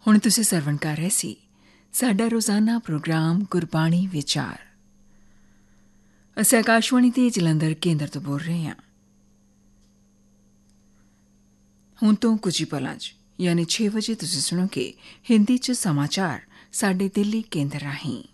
ਹੁਣ ਤੁਸੀਂ ਸਰਵਣ ਕਰ ਰਹੇ ਸੀ ਸਾਡਾ ਰੋਜ਼ਾਨਾ ਪ੍ਰੋਗਰਾਮ ਗੁਰਬਾਣੀ ਵਿਚਾਰ। ਅਸੀਂ ਆਕਾਸ਼ਵਾਣੀ ਤੇ ਜਲੰਧਰ ਕੇਂਦਰ ਤੋਂ ਬੋਲ ਰਹੇ ਹਾਂ। ਹੁਣ ਤੋਂ ਕੁਝ ਹੀ ਪਲਾਂ 'ਚ ਯਾਨੀ 6 ਵਜੇ ਤੁਸੀਂ ਸੁਣੋਗੇ ਹਿੰਦੀ 'ਚ ਸਮਾਚਾਰ ਸਾਡੇ ਦਿੱਲੀ ਕੇਂਦਰ ਰਾਹੀਂ।